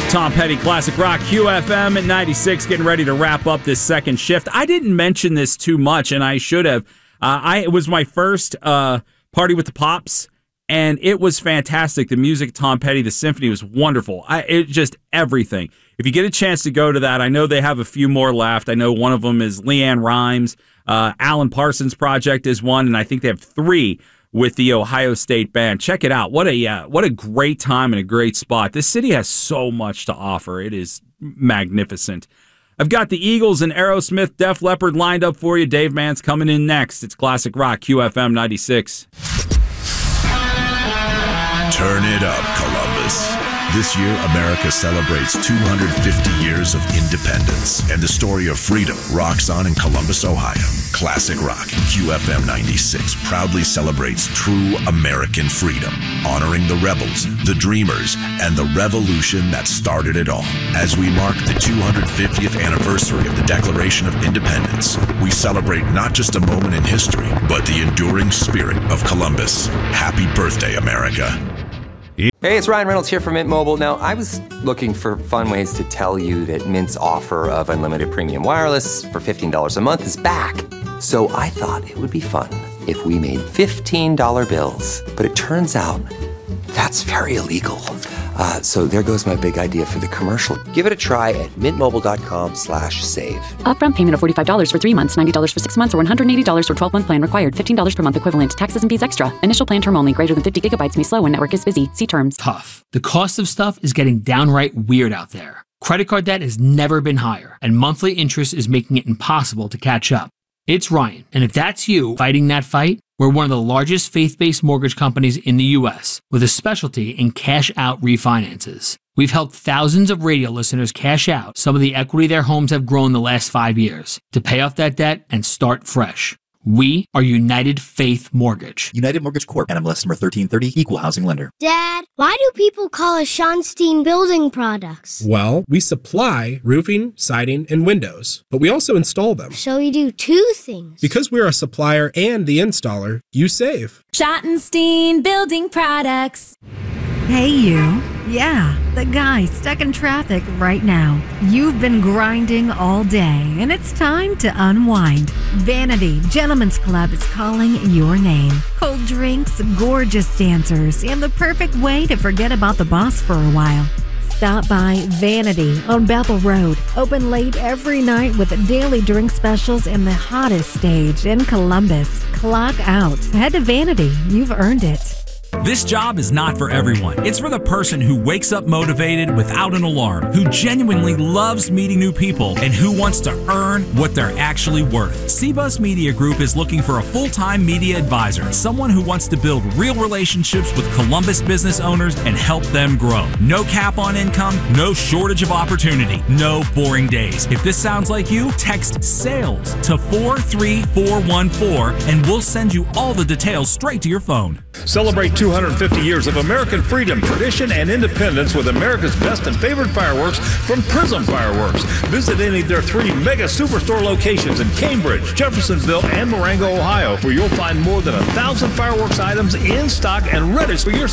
Tom Petty, Classic Rock, QFM at 96, getting ready to wrap up this second shift. I didn't mention this too much, and I should have. It was my first Party with the Pops, and it was fantastic. The music, Tom Petty, the symphony was wonderful. It just everything. If you get a chance to go to that, I know they have a few more left. I know one of them is Leanne Rimes. Alan Parsons Project is one, and I think they have 3 with the Ohio State Band. Check it out. What a great time and a great spot. This city has so much to offer. It is magnificent. I've got the Eagles and Aerosmith, Def Leppard lined up for you. Dave Mann's coming in next. It's Classic Rock, QFM 96. Turn it up, Columbus. This year, America celebrates 250 years of independence, and the story of freedom rocks on in Columbus, Ohio. Classic Rock, QFM 96 proudly celebrates true American freedom, honoring the rebels, the dreamers, and the revolution that started it all. As we mark the 250th anniversary of the Declaration of Independence, we celebrate not just a moment in history, but the enduring spirit of Columbus. Happy birthday, America. Hey, it's Ryan Reynolds here from Mint Mobile. Now, I was looking for fun ways to tell you that Mint's offer of unlimited premium wireless for $15 a month is back. So I thought it would be fun if we made $15 bills. But it turns out that's very illegal. So there goes my big idea for the commercial. Give it a try at mintmobile.com/save. Upfront payment of $45 for 3 months, $90 for 6 months, or $180 for 12-month plan required. $15 per month equivalent. Taxes and fees extra. Initial plan term only. Greater than 50 gigabytes may slow when network is busy. See terms. Tough. The cost of stuff is getting downright weird out there. Credit card debt has never been higher, and monthly interest is making it impossible to catch up. It's Ryan, and if that's you fighting that fight, we're one of the largest faith-based mortgage companies in the U.S. with a specialty in cash-out refinances. We've helped thousands of radio listeners cash out some of the equity their homes have grown the last 5 years to pay off that debt and start fresh. We are United Faith Mortgage. United Mortgage Corp. NMLS number 1330, Equal Housing Lender. Dad, why do people call us Schonstein Building Products? Well, we supply roofing, siding, and windows, but we also install them. So we do 2 things. Because we're a supplier and the installer, you save. Schottenstein Building Products. Hey, you. Yeah, the guy stuck in traffic right now. You've been grinding all day, and it's time to unwind. Vanity Gentlemen's Club is calling your name. Cold drinks, gorgeous dancers, and the perfect way to forget about the boss for a while. Stop by Vanity on Bethel Road. Open late every night with daily drink specials and the hottest stage in Columbus. Clock out. Head to Vanity. You've earned it. This job is not for everyone. It's for the person who wakes up motivated without an alarm, who genuinely loves meeting new people, and who wants to earn what they're actually worth. CBUS Media Group is looking for a full-time media advisor, someone who wants to build real relationships with Columbus business owners and help them grow. No cap on income, no shortage of opportunity, no boring days. If this sounds like you, text SALES to 43414 and we'll send you all the details straight to your phone. Celebrate 250 years of American freedom, tradition, and independence with America's best and favorite fireworks from Prism Fireworks. Visit any of their 3 mega superstore locations in Cambridge, Jeffersonville, and Marengo, Ohio, where you'll find more than 1,000 fireworks items in stock and ready for your